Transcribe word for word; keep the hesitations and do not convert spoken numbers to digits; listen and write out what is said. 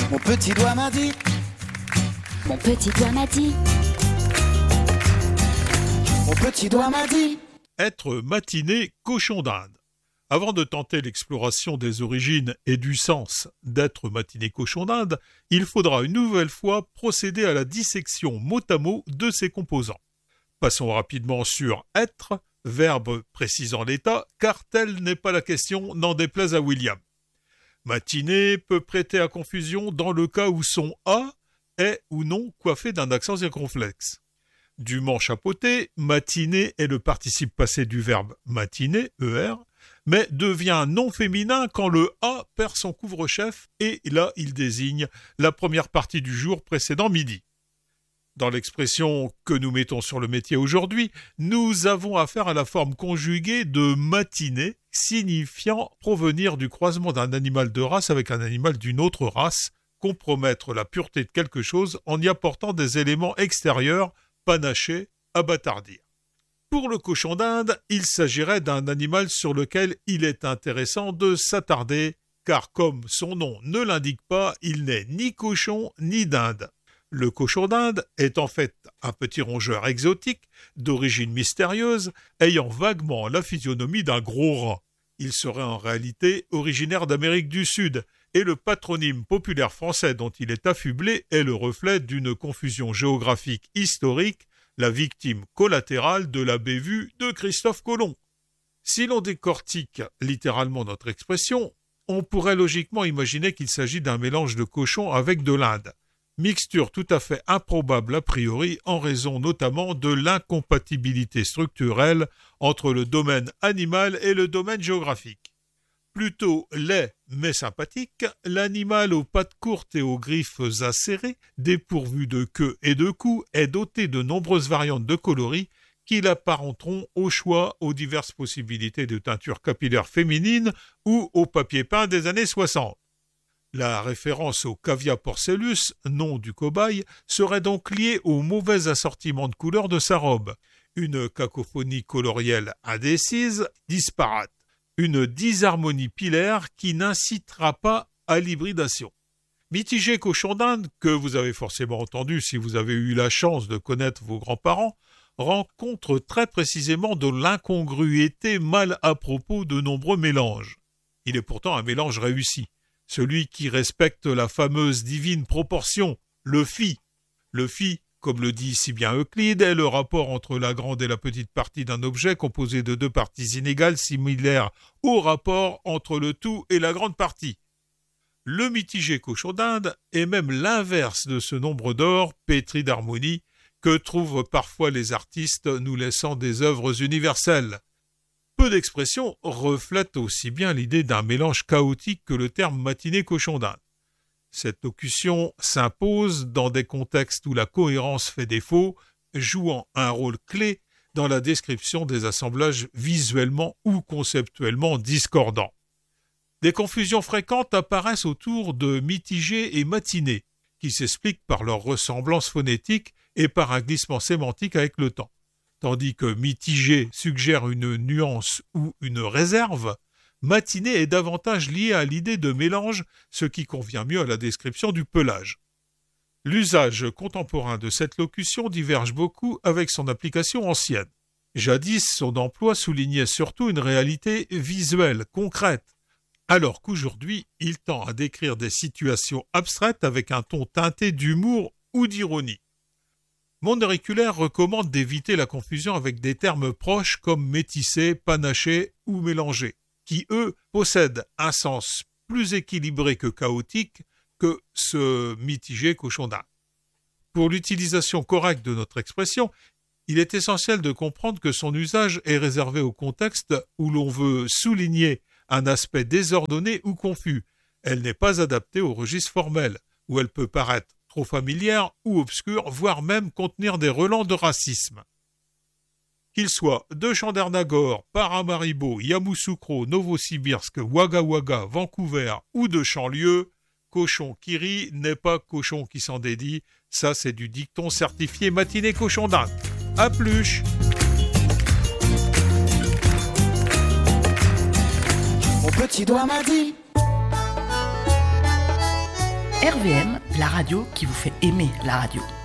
Mon petit doigt m'a dit. Mon petit doigt m'a dit. Mon petit doigt m'a dit. Être matiné cochon d'Inde. Avant de tenter l'exploration des origines et du sens d'être matiné cochon d'Inde, il faudra une nouvelle fois procéder à la dissection mot à mot de ses composants. Passons rapidement sur être, verbe précisant l'état, car telle n'est pas la question, n'en déplaise à William. Matiné peut prêter à confusion dans le cas où son A est ou non coiffé d'un accent circonflexe. Dûment chapeauté, matiné est le participe passé du verbe matiner, E R, mais devient non féminin quand le A perd son couvre-chef et là il désigne la première partie du jour précédent midi. Dans l'expression que nous mettons sur le métier aujourd'hui, nous avons affaire à la forme conjuguée de matiner, signifiant provenir du croisement d'un animal de race avec un animal d'une autre race, compromettre la pureté de quelque chose en y apportant des éléments extérieurs, panachés, à bâtardir. Pour le cochon d'Inde, il s'agirait d'un animal sur lequel il est intéressant de s'attarder, car comme son nom ne l'indique pas, il n'est ni cochon ni dinde. Le cochon d'Inde est en fait un petit rongeur exotique, d'origine mystérieuse, ayant vaguement la physionomie d'un gros rat. Il serait en réalité originaire d'Amérique du Sud, et le patronyme populaire français dont il est affublé est le reflet d'une confusion géographique historique, la victime collatérale de la bévue de Christophe Colomb. Si l'on décortique littéralement notre expression, on pourrait logiquement imaginer qu'il s'agit d'un mélange de cochon avec de l'Inde. Mixture tout à fait improbable a priori en raison notamment de l'incompatibilité structurelle entre le domaine animal et le domaine géographique. Plutôt laid mais sympathique, l'animal aux pattes courtes et aux griffes acérées, dépourvu de queue et de cou, est doté de nombreuses variantes de coloris qui l'apparenteront au choix aux diverses possibilités de teinture capillaire féminine ou au papier peint des années soixante. La référence au Cavia porcellus, nom du cobaye, serait donc liée au mauvais assortiment de couleurs de sa robe, une cacophonie colorielle indécise, disparate, une disharmonie pilaire qui n'incitera pas à l'hybridation. Mitigé cochon d'Inde, que vous avez forcément entendu si vous avez eu la chance de connaître vos grands-parents, rencontre très précisément de l'incongruité mal à propos de nombreux mélanges. Il est pourtant un mélange réussi. Celui qui respecte la fameuse divine proportion, le phi. Le phi, comme le dit si bien Euclide, est le rapport entre la grande et la petite partie d'un objet composé de deux parties inégales similaires au rapport entre le tout et la grande partie. Le mitigé cochon d'Inde est même l'inverse de ce nombre d'or pétri d'harmonie que trouvent parfois les artistes nous laissant des œuvres universelles. Peu d'expressions reflètent aussi bien l'idée d'un mélange chaotique que le terme matiné cochon d'Inde. Cette locution s'impose dans des contextes où la cohérence fait défaut, jouant un rôle clé dans la description des assemblages visuellement ou conceptuellement discordants. Des confusions fréquentes apparaissent autour de mitigé et matiné, qui s'expliquent par leur ressemblance phonétique et par un glissement sémantique avec le temps. Tandis que mitigé suggère une nuance ou une réserve, matiné est davantage lié à l'idée de mélange, ce qui convient mieux à la description du pelage. L'usage contemporain de cette locution diverge beaucoup avec son application ancienne. Jadis, son emploi soulignait surtout une réalité visuelle, concrète, alors qu'aujourd'hui, il tend à décrire des situations abstraites avec un ton teinté d'humour ou d'ironie. Monde auriculaire recommande d'éviter la confusion avec des termes proches comme métissé, panaché ou mélangé, qui, eux, possèdent un sens plus équilibré que chaotique que ce mitigé cochon d'Inde. Pour l'utilisation correcte de notre expression, il est essentiel de comprendre que son usage est réservé au contexte où l'on veut souligner un aspect désordonné ou confus. Elle n'est pas adaptée au registre formel, où elle peut paraître trop familière ou obscure, voire même contenir des relents de racisme. Qu'il soit de Chandernagor, Paramaribo, Yamoussoukro, Novosibirsk, Wagga Wagga, Vancouver ou de Chanlieu, cochon qui rit n'est pas cochon qui s'en dédie, ça c'est du dicton certifié matiné cochon d'Inde. À plus. Mon petit doigt m'a dit. R V M, la radio qui vous fait aimer la radio.